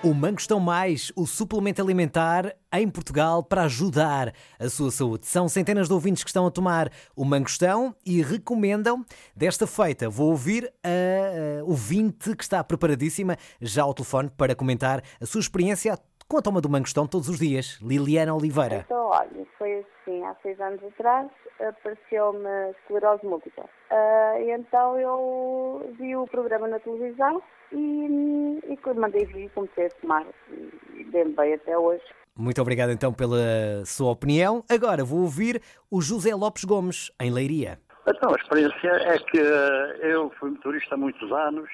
O Mangostão Mais, o suplemento alimentar em Portugal para ajudar a sua saúde. São centenas de ouvintes que estão a tomar o Mangostão e recomendam. Desta feita, vou ouvir a ouvinte que está preparadíssima já ao telefone para comentar a sua experiência com a toma do Mangostão todos os dias. Liliana Oliveira. Então, olha, foi assim, há 6 anos atrás, apareceu-me esclerose múltipla. Então eu vi o programa na televisão e mandei vir e comecei a tomar. E dei-me bem até hoje. Muito obrigado então pela sua opinião. Agora vou ouvir o José Lopes Gomes, em Leiria. Então, a experiência é que eu fui motorista há muitos anos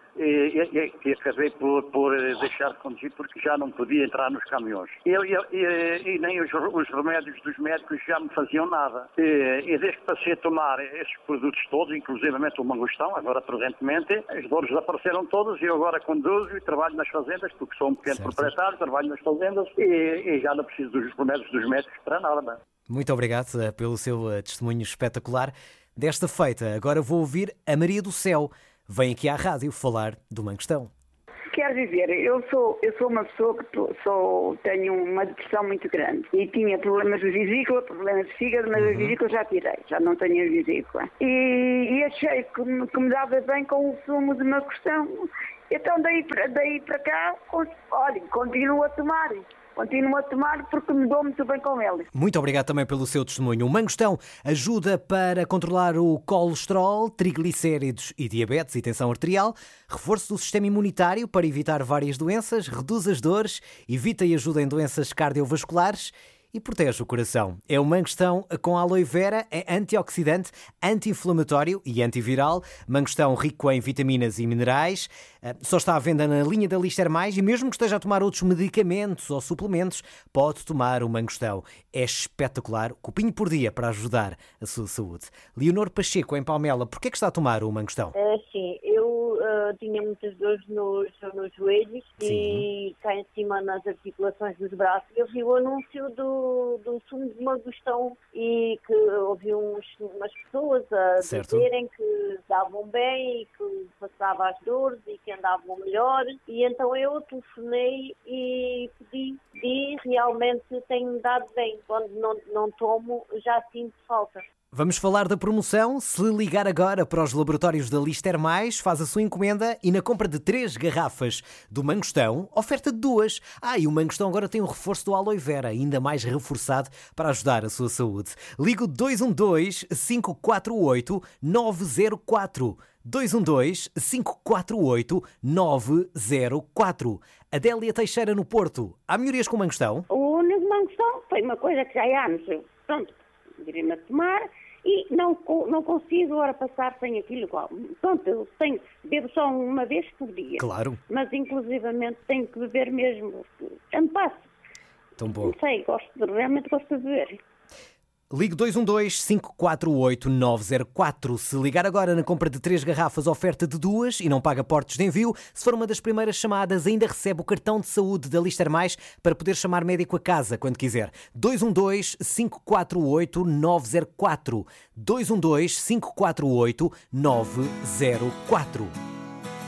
e acabei por deixar de conduzir porque já não podia entrar nos caminhões. E nem os remédios dos médicos já me faziam nada. E desde que passei a tomar esses produtos todos, inclusivamente o Mangostão, agora presentemente, as dores desapareceram todas e eu agora conduzo e trabalho nas fazendas, porque sou um pequeno proprietário, trabalho nas fazendas e já não preciso dos remédios dos médicos para nada. Muito obrigado pelo seu testemunho espetacular. Desta feita, agora vou ouvir a Maria do Céu. Vem aqui à rádio falar do Mangostão. Quer dizer, eu sou uma pessoa que tenho uma depressão muito grande e tinha problemas de vesícula, problemas de fígado, mas a vesícula já tirei, já não tenho a vesícula. E achei que me dava bem com o sumo de Mangostão. Então daí para cá, olha, continuo a tomar porque me dou muito bem com ele. Muito obrigado também pelo seu testemunho. O Mangostão ajuda para controlar o colesterol, triglicéridos e diabetes e tensão arterial, reforço do sistema imunitário para evitar várias doenças, reduz as dores, evita e ajuda em doenças cardiovasculares e protege o coração. É o Mangostão com aloe vera, é antioxidante, anti-inflamatório e antiviral. Mangostão rico em vitaminas e minerais. Só está à venda na linha da Lister Mais e mesmo que esteja a tomar outros medicamentos ou suplementos, pode tomar o Mangostão. É espetacular, copinho por dia para ajudar a sua saúde. Leonor Pacheco, em Palmela, porquê é que está a tomar o Mangostão? Sim, eu tinha muitas dores nos joelhos. Sim. E cá em cima nas articulações dos braços. Eu vi o anúncio do sumo de Mangostão e que ouvi umas pessoas a dizerem que davam bem e que passava as dores e que andavam melhor. E então eu telefonei e pedi e realmente tem-me dado bem. Quando não tomo, já sinto falta. Vamos falar da promoção. Se ligar agora para os laboratórios da Lister Mais, faz a sua encomenda e na compra de 3 garrafas do Mangostão, oferta de 2. E o Mangostão agora tem o reforço do aloe vera, ainda mais reforçado para ajudar a sua saúde. Ligo 212-548-904. 212-548-904. Adélia Teixeira, no Porto. Há melhorias com o Mangostão? O único Mangostão foi uma coisa que já há anos. Pronto, virei-me a tomar e não consigo agora passar sem aquilo igual. Pronto, eu bebo só uma vez por dia. Claro. Mas inclusivamente tenho que beber mesmo. Eu não passo. Tão bom. Não sei, realmente gosto de beber. Ligue 212-548-904. Se ligar agora na compra de 3 garrafas, oferta de 2 e não paga portos de envio, se for uma das primeiras chamadas, ainda recebe o cartão de saúde da Lister Mais para poder chamar médico a casa quando quiser. 212-548-904. 212-548-904.